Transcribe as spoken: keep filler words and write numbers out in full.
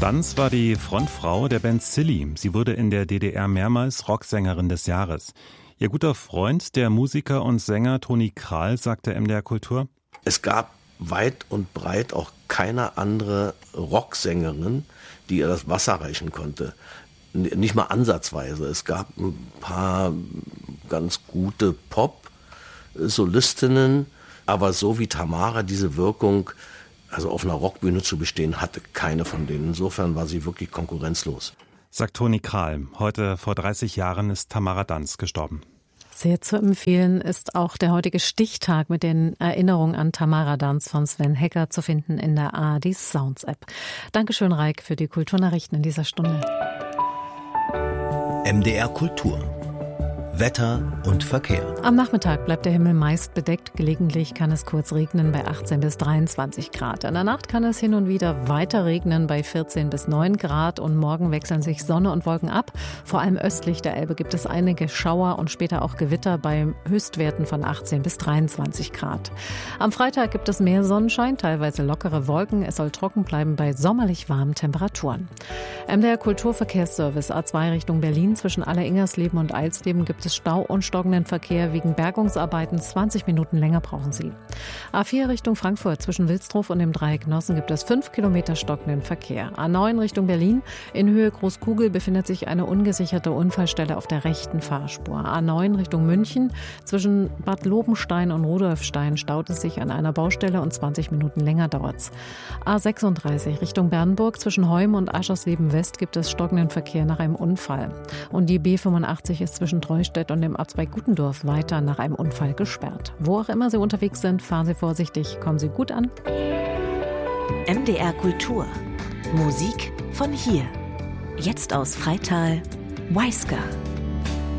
Danz war die Frontfrau der Band Silly. Sie wurde in der D D R mehrmals Rocksängerin des Jahres. Ihr guter Freund, der Musiker und Sänger Toni Krahl, sagte M D R Kultur: Es gab weit und breit auch keine andere Rocksängerin, die ihr das Wasser reichen konnte. Nicht mal ansatzweise. Es gab ein paar ganz gute Pop-Solistinnen, aber so wie Tamara diese Wirkung, also auf einer Rockbühne zu bestehen, hatte keine von denen. Insofern war sie wirklich konkurrenzlos. Sagt Toni Krahl. Heute vor dreißig Jahren ist Tamara Danz gestorben. Sehr zu empfehlen ist auch der heutige Stichtag mit den Erinnerungen an Tamara Danz von Sven Hecker zu finden in der A R D Sounds App. Dankeschön, Reik, für die Kulturnachrichten in dieser Stunde. M D R Kultur. Wetter und Verkehr. Am Nachmittag bleibt der Himmel meist bedeckt. Gelegentlich kann es kurz regnen bei achtzehn bis dreiundzwanzig Grad. In der Nacht kann es hin und wieder weiter regnen bei vierzehn bis neun Grad. Und morgen wechseln sich Sonne und Wolken ab. Vor allem östlich der Elbe gibt es einige Schauer und später auch Gewitter bei Höchstwerten von achtzehn bis dreiundzwanzig Grad. Am Freitag gibt es mehr Sonnenschein, teilweise lockere Wolken. Es soll trocken bleiben bei sommerlich warmen Temperaturen. M D R Kulturverkehrsservice A zwei Richtung Berlin zwischen Alleringersleben und Eilsleben gibt es Stau und stockenden Verkehr wegen Bergungsarbeiten. zwanzig Minuten länger brauchen Sie. A vier Richtung Frankfurt zwischen Wilsdruf und dem Dreieck Nossen gibt es fünf Kilometer stockenden Verkehr. A neun Richtung Berlin in Höhe Großkugel befindet sich eine ungesicherte Unfallstelle auf der rechten Fahrspur. A neun Richtung München zwischen Bad Lobenstein und Rudolfstein staut es sich an einer Baustelle und zwanzig Minuten länger dauert's. A sechsunddreißig Richtung Bernburg zwischen Heum und Aschersleben West gibt es stockenden Verkehr nach einem Unfall. Und die B fünfundachtzig ist zwischen Treustedt und dem Abzweig Gutendorf weiter nach einem Unfall gesperrt. Wo auch immer Sie unterwegs sind, fahren Sie vorsichtig, kommen Sie gut an. M D R Kultur. Musik von hier. Jetzt aus Freital. Wisegar.